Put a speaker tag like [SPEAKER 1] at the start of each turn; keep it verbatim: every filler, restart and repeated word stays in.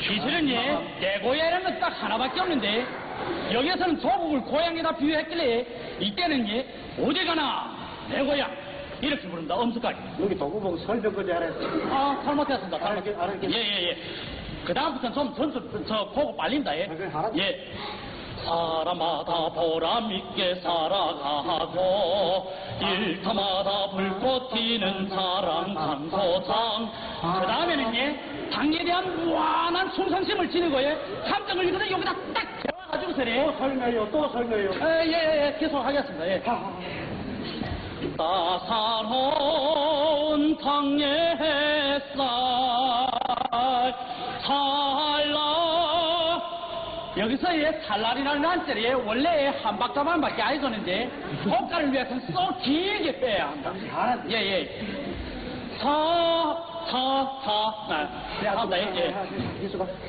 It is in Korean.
[SPEAKER 1] 기술은 예, 내 고향이라는 건 딱 하나밖에 없는데 여기에서는 조국을 고향에다 비유했길래 이때는 예, 어디가나 내 고향 이렇게 부른다. 엄숙하게.
[SPEAKER 2] 여기 도구 보고 설명까지 알았어.
[SPEAKER 1] 아, 잘못했습니다. 잘못.
[SPEAKER 2] 알았겠- 알았겠-
[SPEAKER 1] 예, 예, 예. 그 다음부터는 좀 전수, 저, 보고 빨린다, 예.
[SPEAKER 2] 아, 그래, 알았어.
[SPEAKER 1] 예. 사람마다 보람 있게 살아가고 일터마다 불꽃 튀는 사랑 강소장. 그 다음에는 예, 당에 대한 무한한 충성심을 지니고 예, 감정을 이거는 여기다 딱 재워가지고서래.
[SPEAKER 2] 또 설명해요, 또 설명해요.
[SPEAKER 1] 예, 예, 예, 계속 하겠습니다. 예. 따사로운 당의 햇살 살라. 여기서의 살날이라는 한자리에 원래 한 박자 반밖에 안 해줬는데 효과를 위해서는 쏙 길게 빼야 한다.
[SPEAKER 2] 알았어.
[SPEAKER 1] 예, 예. 사, 사, 사. 네, 한다, 예, 예.
[SPEAKER 2] 이수가.